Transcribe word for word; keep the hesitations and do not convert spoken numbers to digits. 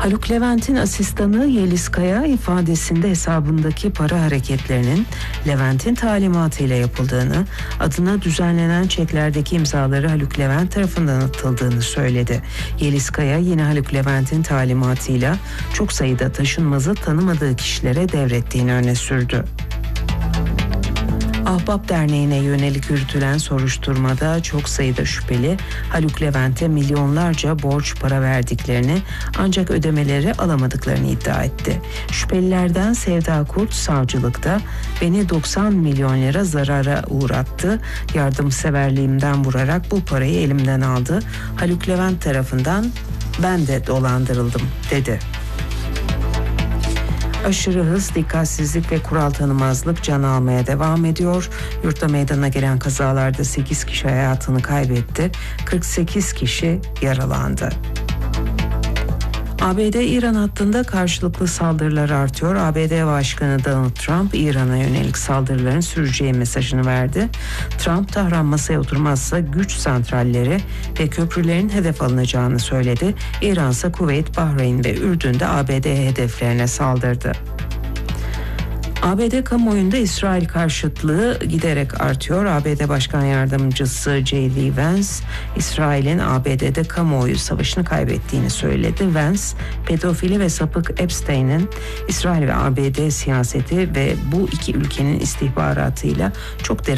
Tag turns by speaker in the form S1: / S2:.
S1: Haluk Levent'in asistanı Yeliz Kaya ifadesinde hesabındaki para hareketlerinin Levent'in talimatıyla yapıldığını, adına düzenlenen çeklerdeki imzaları Haluk Levent tarafından atıldığını söyledi. Yeliz Kaya yine Haluk Levent'in talimatıyla çok sayıda taşınmazı tanımadığı kişilere devrettiğini öne sürdü. Ahbap Derneği'ne yönelik yürütülen soruşturmada çok sayıda şüpheli Haluk Levent'e milyonlarca borç para verdiklerini ancak ödemeleri alamadıklarını iddia etti. Şüphelilerden Sevda Kurt savcılıkta beni doksan milyon lira zarara uğrattı, yardımseverliğimden vurarak bu parayı elimden aldı. Haluk Levent tarafından ben de dolandırıldım dedi. Aşırı hız, dikkatsizlik ve kural tanımazlık can almaya devam ediyor. Yurtta meydana gelen kazalarda sekiz kişi hayatını kaybetti, kırk sekiz kişi yaralandı. A B D-İran hattında karşılıklı saldırılar artıyor. A B D Başkanı Donald Trump, İran'a yönelik saldırıların süreceği mesajını verdi. Trump, Tahran masaya oturmazsa güç santralleri ve köprülerin hedef alınacağını söyledi. İran ise Kuveyt, Bahreyn ve Ürdün'de A B D hedeflerine saldırdı. A B D kamuoyunda İsrail karşıtlığı giderek artıyor. A B D Başkan Yardımcısı J D Vance, İsrail'in A B D'de kamuoyu savaşını kaybettiğini söyledi. Vance, pedofili ve sapık Epstein'in İsrail ve A B D siyaseti ve bu iki ülkenin istihbaratıyla çok derin